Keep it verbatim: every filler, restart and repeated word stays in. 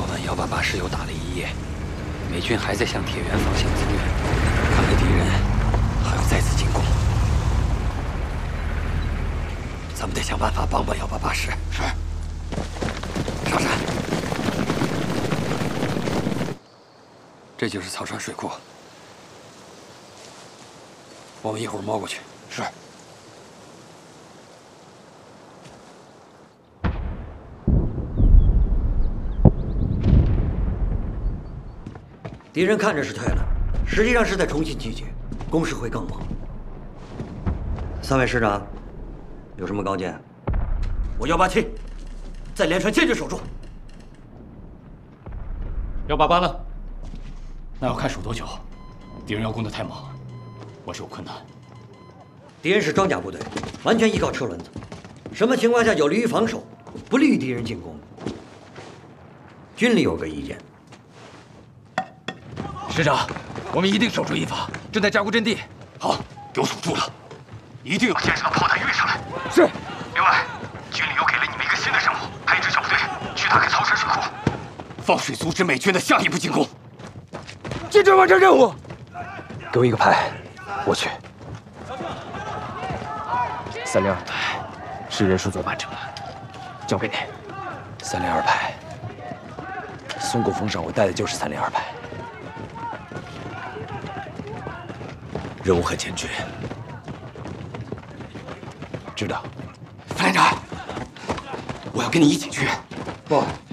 昨晚幺八八师又打了一夜，美军还在向铁原方向增援，看来敌人还要再次进攻。咱们得想办法帮帮幺八八师。是。上山。这就是草川水库，我们一会儿摸过去。是。 敌人看着是退了，实际上是在重新集结，攻势会更猛。三位师长，有什么高见？ 我幺八七，在连川坚决守住。 幺八八呢？那要看守多久。敌人要攻得太猛，我是有困难。 敌人是装甲部队，完全依靠车轮子，什么情况下有利于防守，不利于敌人进攻？军里有个意见。 师长，我们一定守住一方，正在加固阵地。 好，给我守住了，一定要先使个炮弹运上来。 是。 另外，军里又给了你们一个新的任务，派一支小部队去打开曹山水库，放水阻止美军的下一步进攻。 接着完成任务。 给我一个排，我去。三零二排是人数做完成了，交给你。三零二排，松果峰上我带的就是三零二排。 任务很艰巨， 知道。 副连长，我要跟你一起去。 不，